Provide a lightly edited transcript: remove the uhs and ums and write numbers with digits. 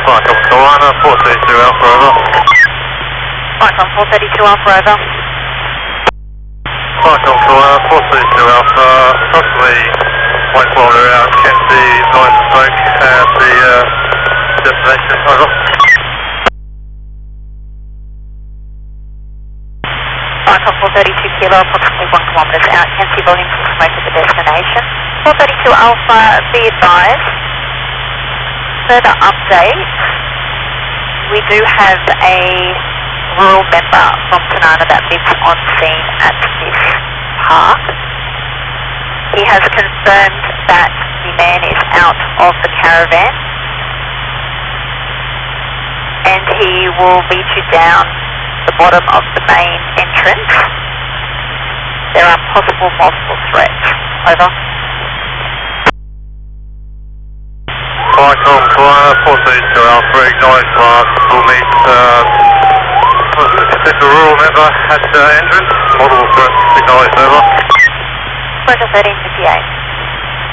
Michael Solana, 432 Alpha, over. Michael 432 Alpha, over. Michael Solana, 432 Alpha, approximately 1 kilometre out, can see noise and smoke at the destination, over. Michael 432 Kilo, approximately 1 kilometre out, can see volume of smoke at the destination. 432 Alpha, be advised. Further update, we do have a rural member from Tanana that lives on scene at this park. He has confirmed that the man is out of the caravan and he will lead you down the bottom of the main entrance. There are possible multiple threats. Over. Michael Solana, 432 Alpha, acknowledge last, we'll meet potential rural member at entrance, multiple threats, acknowledge, over. Michael 1358.